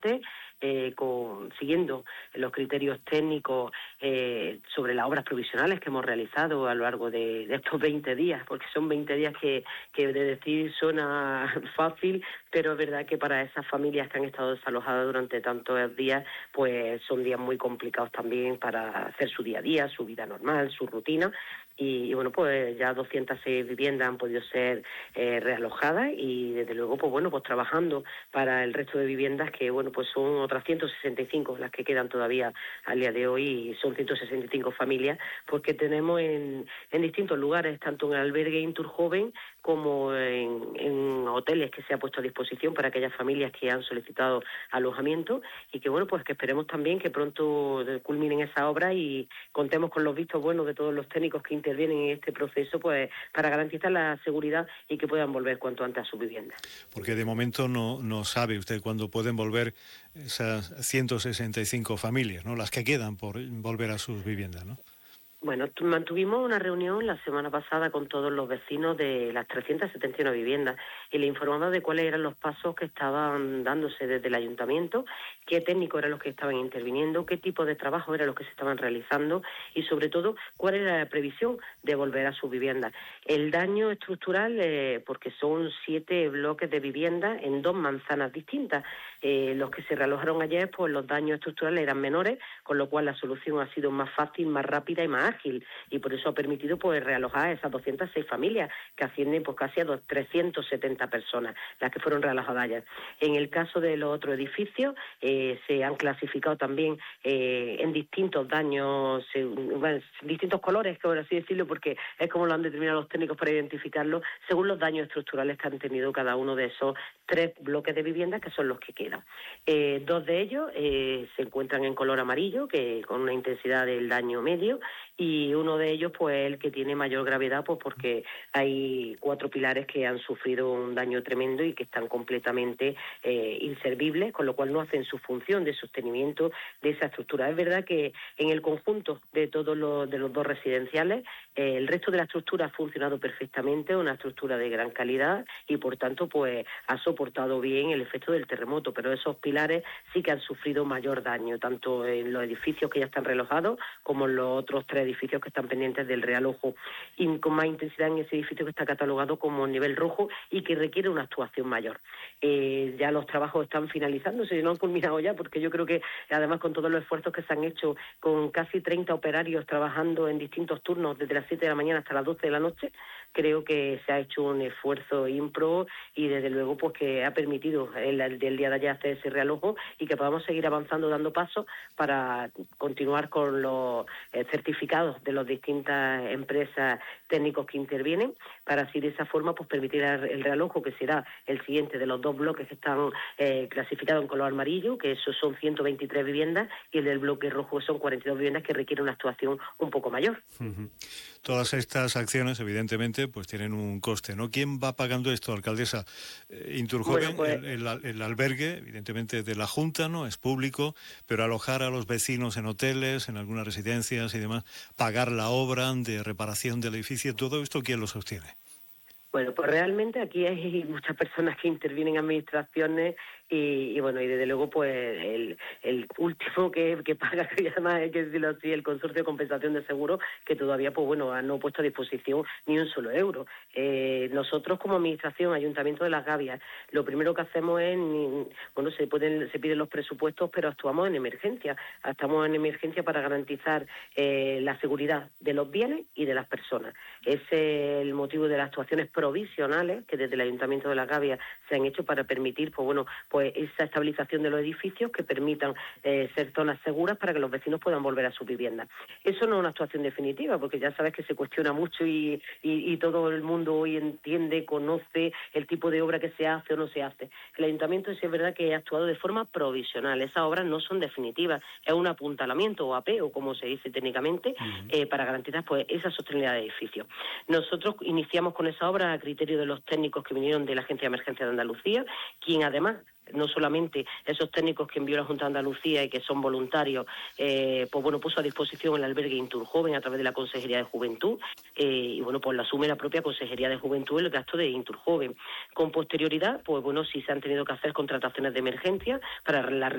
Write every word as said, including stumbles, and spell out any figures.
Eh, con, siguiendo los criterios técnicos eh, sobre las obras provisionales que hemos realizado a lo largo de, de estos veinte días, porque son veinte días que, que de decir suena fácil, pero es verdad que para esas familias que han estado desalojadas durante tantos días, pues son días muy complicados también para hacer su día a día, su vida normal, su rutina. Y, y bueno, pues ya doscientas seis viviendas han podido ser eh, realojadas y desde luego, pues bueno, pues trabajando para el resto de viviendas que, bueno, pues son otras ciento sesenta y cinco las que quedan todavía al día de hoy y son ciento sesenta y cinco familias, porque tenemos en, en distintos lugares, tanto en el albergue Inturjoven como en, en hoteles que se ha puesto a disposición para aquellas familias que han solicitado alojamiento y que, bueno, pues que esperemos también que pronto culminen esa obra y contemos con los vistos buenos de todos los técnicos que intervienen en este proceso, pues para garantizar la seguridad y que puedan volver cuanto antes a su vivienda. Porque de momento no, no sabe usted cuándo pueden volver esas ciento sesenta y cinco familias, ¿no? Las que quedan por volver a sus viviendas, ¿no? Bueno, mantuvimos una reunión la semana pasada con todos los vecinos de las trescientas setenta y una viviendas y le informaba de cuáles eran los pasos que estaban dándose desde el ayuntamiento, qué técnicos eran los que estaban interviniendo, qué tipo de trabajo eran los que se estaban realizando y sobre todo cuál era la previsión de volver a sus viviendas. El daño estructural, eh, porque son siete bloques de vivienda en dos manzanas distintas. Eh, los que se realojaron ayer, pues los daños estructurales eran menores, con lo cual la solución ha sido más fácil, más rápida y más ágil y por eso ha permitido pues realojar a esas doscientas seis familias que ascienden pues casi a trescientas setenta personas las que fueron realojadas ayer. En el caso de los otros edificios eh, se han clasificado también eh, en distintos daños, eh, bueno, distintos colores, por así decirlo, porque es como lo han determinado los técnicos para identificarlo, según los daños estructurales que han tenido cada uno de esos tres bloques de viviendas que son los que quedan. Eh, dos de ellos eh, se encuentran en color amarillo, que con una intensidad del daño medio, y uno de ellos pues el que tiene mayor gravedad pues porque hay cuatro pilares que han sufrido un daño tremendo y que están completamente eh, inservibles, con lo cual no hacen su función de sostenimiento de esa estructura. Es verdad que en el conjunto de todos los de los dos residenciales eh, el resto de la estructura ha funcionado perfectamente, una estructura de gran calidad y por tanto pues ha soportado bien el efecto del terremoto, pero esos pilares sí que han sufrido mayor daño, tanto en los edificios que ya están realojados como en los otros tres edificios que están pendientes del realojo y con más intensidad en ese edificio que está catalogado como nivel rojo y que requiere una actuación mayor. Eh, ya los trabajos están finalizando, si no han culminado ya, porque yo creo que además con todos los esfuerzos que se han hecho, con casi treinta operarios trabajando en distintos turnos desde las siete de la mañana hasta las doce de la noche, creo que se ha hecho un esfuerzo ímprobo y desde luego pues que ha permitido el, el del día de ayer hacer ese realojo y que podamos seguir avanzando dando pasos para continuar con los eh, certificados de las distintas empresas técnicos que intervienen, para así de esa forma pues permitir el realojo, que será el siguiente de los dos bloques que están eh, clasificados en color amarillo, que esos son ciento veintitrés viviendas, y el del bloque rojo son cuarenta y dos viviendas que requieren una actuación un poco mayor. Uh-huh. Todas estas acciones, evidentemente, pues tienen un coste, ¿no? ¿Quién va pagando esto, alcaldesa? Eh, Inturjoven, bueno, pues, el, el, el albergue, evidentemente, de la Junta, ¿no? Es público, pero alojar a los vecinos en hoteles, en algunas residencias y demás, pagar la obra de reparación del edificio, ¿todo esto quién lo sostiene? Bueno, pues realmente aquí hay muchas personas que intervienen, administraciones, y, y bueno, y desde luego pues el, el último que, que paga, que además hay que decirlo así, el Consorcio de Compensación de Seguros, que todavía pues bueno, no ha puesto a disposición ni un solo euro. Eh, nosotros como administración, Ayuntamiento de Las Gavias, lo primero que hacemos es, bueno, se pueden se piden los presupuestos, pero actuamos en emergencia. Actuamos en emergencia para garantizar eh, la seguridad de los bienes y de las personas. Ese es el motivo de las actuaciones provisionales que desde el Ayuntamiento de Las Gavias se han hecho para permitir, pues bueno, pues esa estabilización de los edificios que permitan eh, ser zonas seguras para que los vecinos puedan volver a su vivienda. Eso no es una actuación definitiva, porque ya sabes que se cuestiona mucho y, y, y todo el mundo hoy entiende, conoce el tipo de obra que se hace o no se hace. El Ayuntamiento sí es verdad que ha actuado de forma provisional. Esas obras no son definitivas, es un apuntalamiento o apeo, como se dice técnicamente, uh-huh. eh, para garantizar pues esa sostenibilidad de edificios. Nosotros iniciamos con esa obra a criterio de los técnicos que vinieron de la Agencia de Emergencia de Andalucía, quien además no solamente esos técnicos que envió la Junta de Andalucía y que son voluntarios, eh, pues bueno, puso a disposición el albergue Inturjoven a través de la Consejería de Juventud, eh, y bueno, pues lo asume la propia Consejería de Juventud el gasto de Inturjoven. Con posterioridad, pues bueno, sí se han tenido que hacer contrataciones de emergencia para la